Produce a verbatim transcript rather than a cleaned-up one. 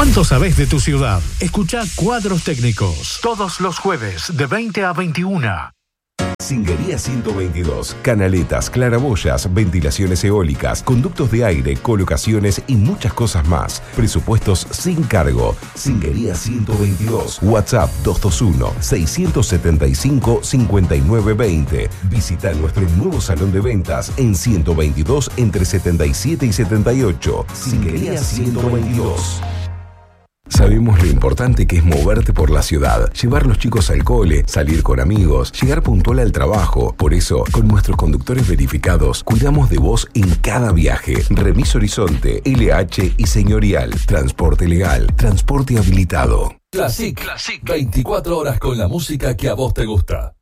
¿Cuánto sabés de tu ciudad? Escucha Cuadros Técnicos todos los jueves de veinte a veintiuna. Singuería ciento veintidós. Canaletas, claraboyas, ventilaciones eólicas, conductos de aire, colocaciones y muchas cosas más. Presupuestos sin cargo. Singuería ciento veintidós. WhatsApp dos dos uno, seis siete cinco, cinco nueve dos cero. Visita nuestro nuevo salón de ventas en ciento veintidós entre setenta y siete y setenta y ocho. Singuería ciento veintidós. Sabemos lo importante que es moverte por la ciudad, llevar los chicos al cole, salir con amigos, llegar puntual al trabajo. Por eso, con nuestros conductores verificados, cuidamos de vos en cada viaje. Remis Horizonte, L H y Señorial. Transporte legal, transporte habilitado. Classic. Classic. veinticuatro horas con la música que a vos te gusta.